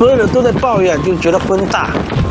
所有人都在抱怨，就觉得风大。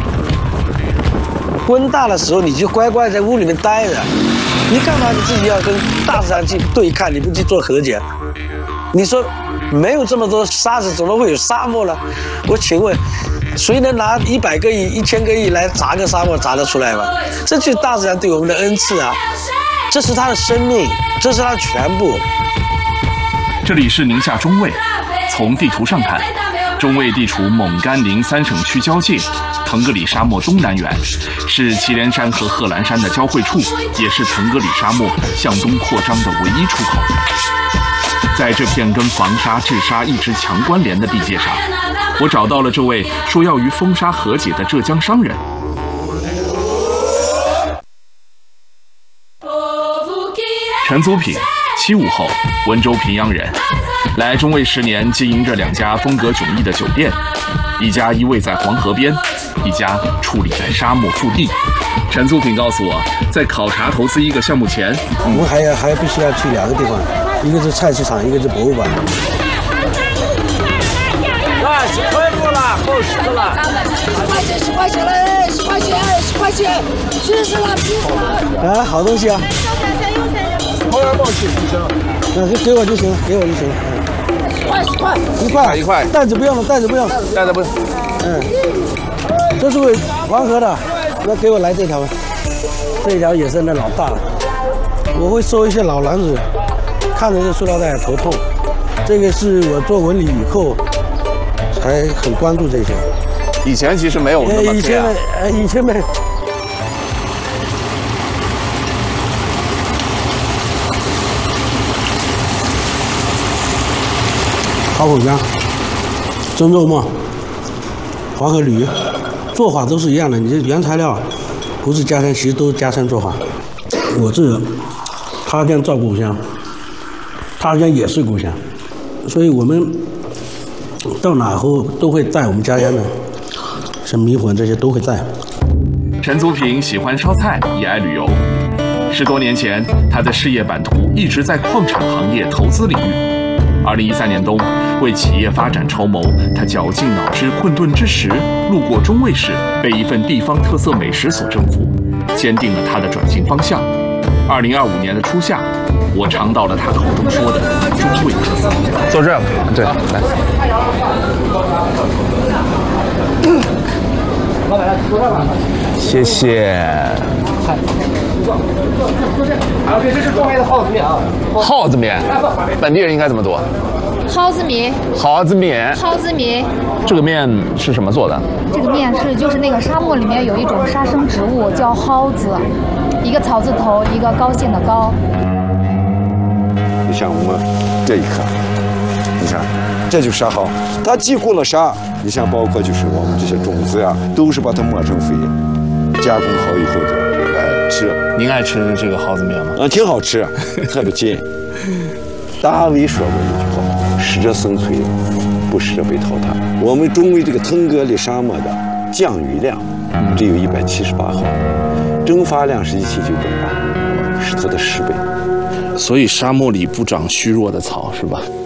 风大的时候，你就乖乖在屋里面待着。你干嘛你自己要跟大自然去对抗？你不去做和解？你说没有这么多沙子，怎么会有沙漠呢？我请问，谁能拿100个亿、1000个亿来砸个沙漠砸得出来吗？这就是大自然对我们的恩赐啊！这是它的生命，这是它的全部。 这里是宁夏中卫，从地图上看，中卫地处蒙甘宁3省区交界，腾格里沙漠东南缘，是祁连山和贺兰山的交汇处，也是腾格里沙漠向东扩张的唯一出口。在这片跟防沙治沙一直强关联的地界上，我找到了这位说要与风沙和解的浙江商人。陈祖品，75后，温州平阳人，来中卫10年，经营着2家风格迥异的酒店，一家依偎在黄河边，一家矗立在沙漠腹地。陈祖品告诉我，在考察投资一个项目前， 我们还必须要去2个地方，一个是菜市场，一个是博物馆。 啊，10块多了，够10了。10块钱了，10块钱，10块钱，70了，70了。 啊，好东西啊！ 后面冒气提升。 那给我就行了，给我就行了。 10块 1块， 袋子不用了，袋子不用， 袋子不， 这是黄河的，那给我来这条吧，这条也是那老大了。我会收一些老男子，看着这塑料袋头痛。这个是我做文理以后才很关注这些。 以前其实没有那么这样。 以前没。烤口香、蒸肉末、黄河驴，做法都是一样的。你这原材料不是家乡，其实都是家乡做法。我这他乡照故乡，他乡也是故乡，所以我们到哪后都会带我们家乡的，像米粉这些都会带。 陈祖品喜欢烧菜，也爱旅游。10多年前，他的事业版图一直在矿产行业投资领域。2013年冬，为企业发展筹谋，他绞尽脑汁混沌之时，路过中卫市，被一份地方特色美食所征服，坚定了他的转型方向。2025年的初夏，我尝到了他口中说的中卫特色。 坐这儿，对，来。谢谢。 这是中卫的耗子面啊。 耗子面，本地人应该怎么读？ 蒿子米。 蒿子面。 蒿子米。 这个面是什么做的？ 这个面就是那个沙漠里面有一种沙生植物叫蒿子，一个草字头，一个高兴的高。 你像我们这一颗，你看，这就是沙蒿，它既过了沙，你像包括就是我们这些种子呀，都是把它磨成粉，加工好以后的来吃。 您爱吃这个蒿子面吗？ 挺好吃，特别劲。大卫说过一句话：“适者生存，不适者被淘汰。”我们中卫这个腾格里沙漠的降雨量只有178毫，蒸发量是1798，是它的10倍。 所以沙漠里不长虚弱的草，是吧？